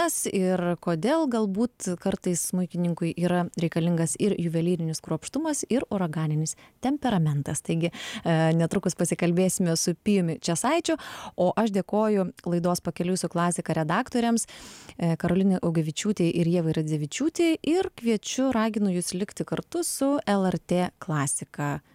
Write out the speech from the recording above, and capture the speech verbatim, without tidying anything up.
dainas ir kodėl galbūt kartais smuikininkui yra reikalingas ir juvelyrinis kruopštumas ir uraganinis temperamentas. Taigi netrukus pasikalbėsime su Pijumi Česaičiu, o aš dėkoju laidos Pakeliui su klasika redaktoriams Karolinai Augevičiūtei ir Ievai Radzevičiūtei ir kviečiu, raginu jūs likti kartu su L R T klasika.